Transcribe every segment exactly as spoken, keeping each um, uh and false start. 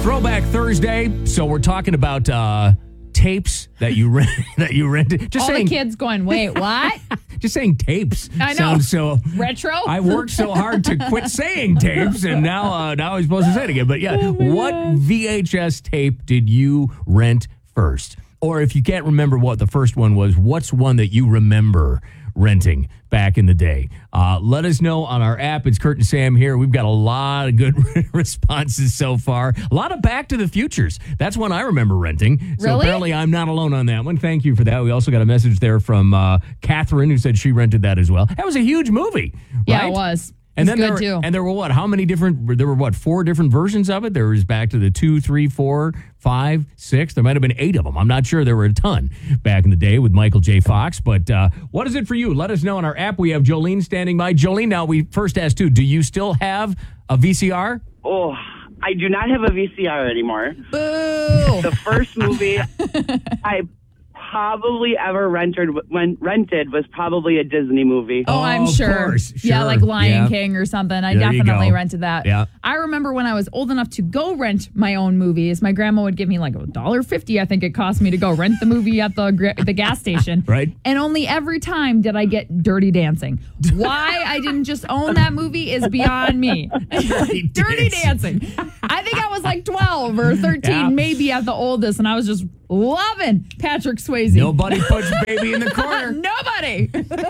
Throwback Thursday, so we're talking about uh, tapes that you rent, that you rented. Just All saying, the kids going, wait, what? just saying tapes. I know. Sounds so retro. I worked so hard to quit saying tapes, and now uh, now I'm supposed to say it again. But yeah, Oh what God. V H S tape did you rent first? Or if you can't remember what the first one was, what's one that you remember renting back in the day? Uh, let us know on our app. It's Kurt and Sam here. We've got a lot of good responses so far. A lot of Back to the Futures. That's one I remember renting. So Really? apparently I'm not alone on that one. Thank you for that. We also got a message there from uh, Catherine who said she rented that as well. That was a huge movie. Yeah, right? it was. And It's then good there, too. and there were what? How many different? There were what? Four different versions of it. There was Back to the two, three, four, five, six. There might have been eight of them. I'm not sure. There were a ton back in the day with Michael J. Fox. But uh, what is it for you? Let us know on our app. We have Jolene standing by. Jolene, now we first asked too. Do you still have a V C R? Oh, I do not have a V C R anymore. Boo! The first movie I probably ever rented when rented was probably a Disney movie. Oh, I'm of sure. course. Yeah, Sure. like Lion Yeah. King or something. I There you definitely go. rented that. Yeah. I remember when I was old enough to go rent my own movies, my grandma would give me like a dollar fifty. I think it cost me to go rent the movie at the gra- the gas station. Right. And only every time did I get Dirty Dancing. Why I didn't just own that movie is beyond me. Dirty Dirty Dancing. Dancing. I think I was like twelve or thirteen, Yeah. maybe at the oldest, and I was just loving Patrick Swayze. Nobody puts baby in the corner. Nobody.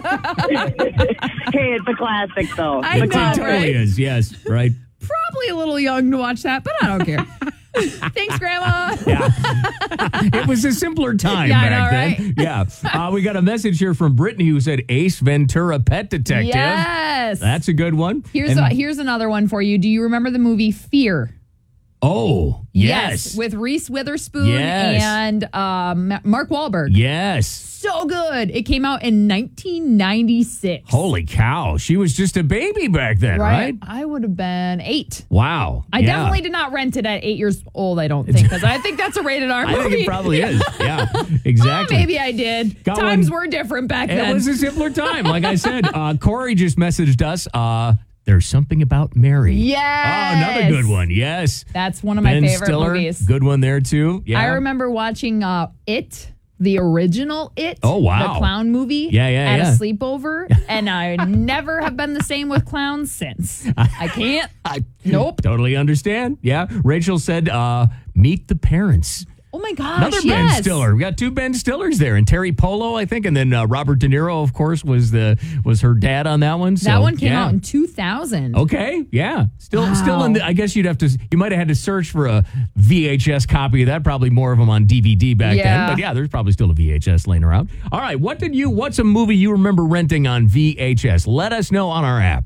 Hey, it's a classic though. I It's a It know, classic. totally right? is. Yes. Right. Probably a little young to watch that, but I don't care. Thanks, Grandma. Yeah. It was a simpler time Yeah, I back know, then. right? Yeah. Uh, we got a message here from Brittany who said Ace Ventura Pet Detective. Yes. That's a good one. here's And- a, here's another one for you. Do you remember the movie Fear? Oh, yes. With Reese Witherspoon Yes. and um, Mark Wahlberg. Yes. So good. It came out in nineteen ninety-six. Holy cow. She was just a baby back then, right? I would have been eight. Wow. I Yeah. definitely did not rent it at eight years old, I don't think, because I think that's a rated R movie. I think it probably is. Yeah, Oh, exactly. maybe I did. Got Times one- were different back It then. was a simpler time. Like I said, uh, Corey just messaged us. Uh, There's Something About Mary. Yes. Oh, another good one. Yes. That's one of my Ben favorite Stiller, movies. good one there too. Yeah. I remember watching uh, It, the original It. Oh, wow. The clown movie. Yeah, yeah, At yeah. a sleepover. And I never have been the same with clowns since. I can't. I Nope. totally understand. Yeah. Rachel said, uh, Meet the Parents. Oh, my gosh. Another yes. Ben Stiller. We got two Ben Stillers there, and Terry Polo, I think, and then uh, Robert De Niro, of course, was the was her dad on that one. So, That one came yeah. out in two thousand. Okay, yeah, still, Wow. still in. The, I guess you'd have to. You might have had to search for a V H S copy of that. Probably more of them on D V D back Yeah. then. But yeah, there's probably still a V H S laying around. All right, what did you? What's a movie you remember renting on V H S? Let us know on our app.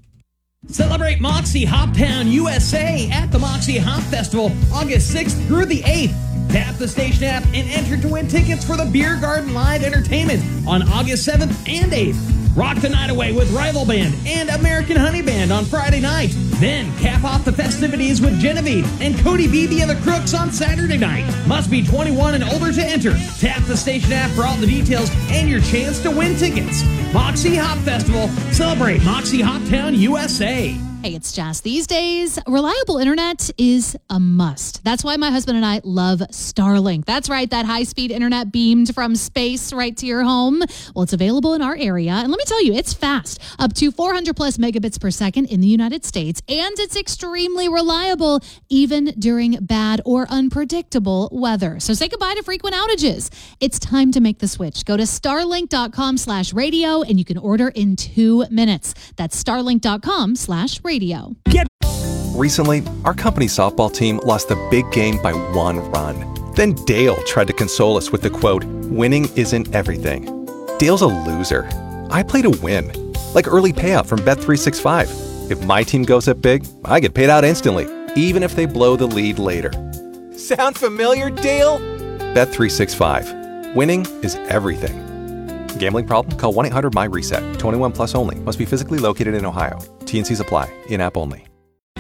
Celebrate Moxie Hoptown U S A at the Moxie Hop Festival August sixth through the eighth. Tap the station app and enter to win tickets for the Beer Garden Live Entertainment on August seventh and eighth. Rock the night away with Rival Band and American Honey Band on Friday night. Then cap off the festivities with Genevieve and Cody Beebe and the Crooks on Saturday night. Must be twenty-one and older to enter. Tap the station app for all the details and your chance to win tickets. Moxie Hop Festival. Celebrate Moxie Hoptown U S A. Hey, it's Jess. These days, reliable internet is a must. That's why my husband and I love Starlink. That's right, that high-speed internet beamed from space right to your home. Well, it's available in our area, and let me tell you, it's fast. Up to four hundred plus megabits per second in the United States, and it's extremely reliable even during bad or unpredictable weather. So say goodbye to frequent outages. It's time to make the switch. Go to starlink.com slash radio, and you can order in two minutes. That's starlink.com slash radio. Get Recently, our company softball team lost the big game by one run. Then Dale tried to console us with the quote, "Winning isn't everything." Dale's a loser. I play to win. Like early payout from Bet three sixty-five. If my team goes up big, I get paid out instantly, even if they blow the lead later. Sound familiar, Dale? Bet three sixty-five. Winning is everything. Gambling problem? Call one eight hundred M Y RESET. twenty-one plus only. Must be physically located in Ohio. T N Cs apply. In-app only.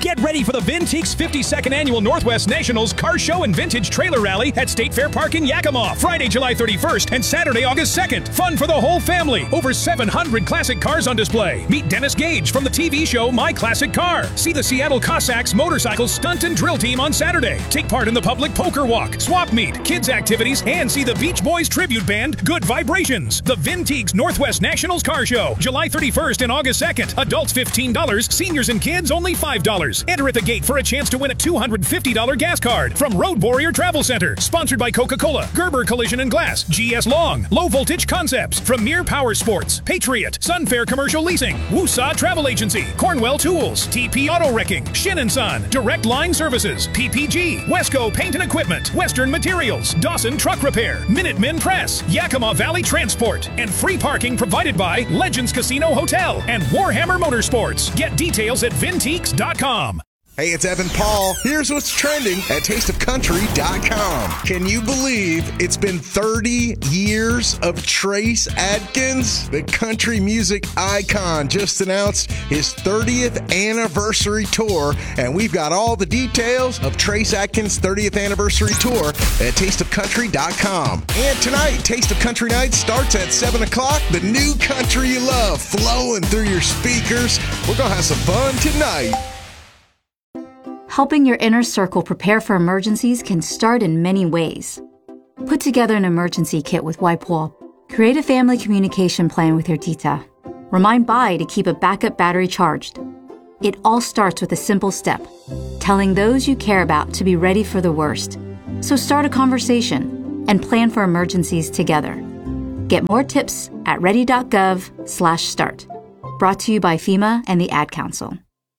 Get ready for the Vinteeks fifty-second Annual Northwest Nationals Car Show and Vintage Trailer Rally at State Fair Park in Yakima, Friday, July thirty-first and Saturday, August second. Fun for the whole family. Over seven hundred classic cars on display. Meet Dennis Gage from the T V show My Classic Car. See the Seattle Cossacks motorcycle stunt and drill team on Saturday. Take part in the public poker walk, swap meet, kids activities, and see the Beach Boys tribute band Good Vibrations. The Vinteeks Northwest Nationals Car Show, July thirty-first and August second. Adults fifteen dollars, seniors and kids only five dollars. Enter at the gate for a chance to win a two hundred fifty dollars gas card from Road Warrior Travel Center. Sponsored by Coca-Cola, Gerber Collision and Glass, G S Long, Low Voltage Concepts, Premier Power Sports, Patriot, Sunfair Commercial Leasing, Woosah Travel Agency, Cornwell Tools, T P Auto Wrecking, Shin and Son, Direct Line Services, P P G, Wesco Paint and Equipment, Western Materials, Dawson Truck Repair, Minutemen Press, Yakima Valley Transport, and free parking provided by Legends Casino Hotel and Warhammer Motorsports. Get details at Vinteeks dot com. Hey, it's Evan Paul. Here's what's trending at taste of country dot com. Can you believe it's been thirty years of Trace Adkins? The country music icon just announced his thirtieth anniversary tour, and we've got all the details of Trace Adkins' thirtieth anniversary tour at taste of country dot com. And tonight, Taste of Country Night starts at seven o'clock. The new country you love flowing through your speakers. We're going to have some fun tonight. Helping your inner circle prepare for emergencies can start in many ways. Put together an emergency kit with WipeWall. Create a family communication plan with your tita. Remind Bai to keep a backup battery charged. It all starts with a simple step, telling those you care about to be ready for the worst. So start a conversation and plan for emergencies together. Get more tips at ready.gov slash start. Brought to you by FEMA and the Ad Council.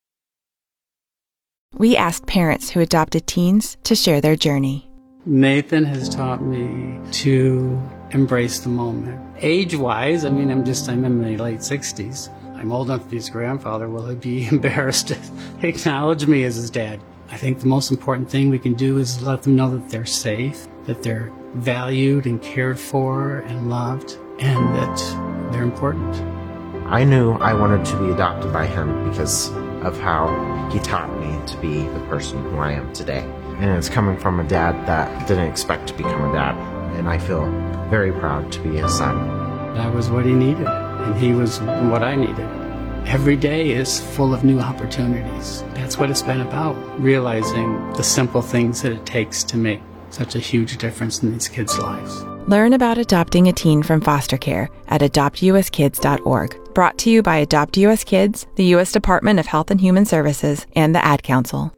We asked parents who adopted teens to share their journey. Nathan has taught me to embrace the moment. Age-wise, I mean, I'm just, I'm in my late sixties. I'm old enough to be his grandfather. Will he be embarrassed to acknowledge me as his dad? I think the most important thing we can do is let them know that they're safe, that they're valued and cared for and loved, and that they're important. I knew I wanted to be adopted by him because of how he taught me to be the person who I am today. And it's coming from a dad that didn't expect to become a dad. And I feel very proud to be his son. That was what he needed, and he was what I needed. Every day is full of new opportunities. That's what it's been about, realizing the simple things that it takes to make such a huge difference in these kids' lives. Learn about adopting a teen from foster care at adopt u s kids dot org. Brought to you by Adopt U S Kids, the U S Department of Health and Human Services, and the Ad Council.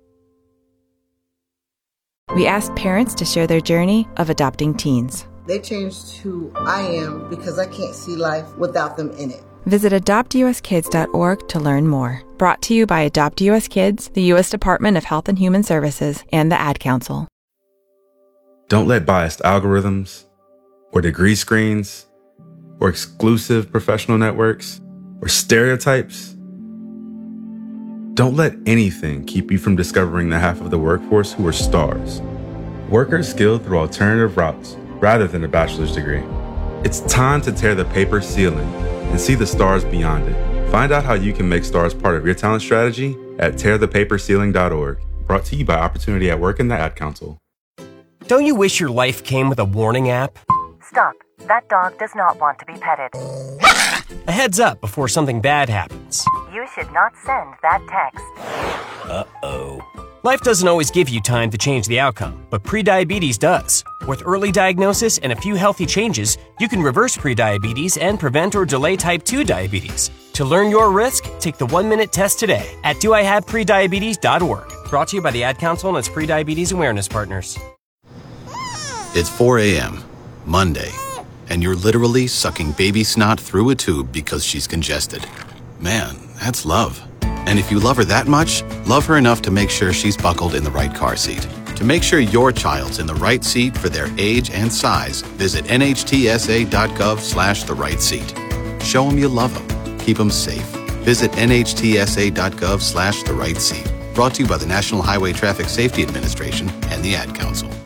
We asked parents to share their journey of adopting teens. They changed who I am because I can't see life without them in it. Visit adopt u s kids dot org to learn more. Brought to you by Adopt U S Kids, the U S Department of Health and Human Services, and the Ad Council. Don't let biased algorithms, or degree screens, or exclusive professional networks, or stereotypes. Don't let anything keep you from discovering the half of the workforce who are stars. Workers skilled through alternative routes rather than a bachelor's degree. It's time to tear the paper ceiling and see the stars beyond it. Find out how you can make stars part of your talent strategy at tear the paper ceiling dot org. Brought to you by Opportunity at Work and the Ad Council. Don't you wish your life came with a warning app? Stop. That dog does not want to be petted. A heads up before something bad happens. You should not send that text. Uh-oh. Life doesn't always give you time to change the outcome, but prediabetes does. With early diagnosis and a few healthy changes, you can reverse prediabetes and prevent or delay type two diabetes. To learn your risk, take the one-minute test today at do I have prediabetes dot org. Brought to you by the Ad Council and its prediabetes awareness partners. It's four a.m., Monday, and you're literally sucking baby snot through a tube because she's congested. Man, that's love. And if you love her that much, love her enough to make sure she's buckled in the right car seat. To make sure your child's in the right seat for their age and size, visit N H T S A dot gov slash the right seat. Show them you love them. Keep them safe. Visit N H T S A dot gov slash the right seat. Brought to you by the National Highway Traffic Safety Administration and the Ad Council.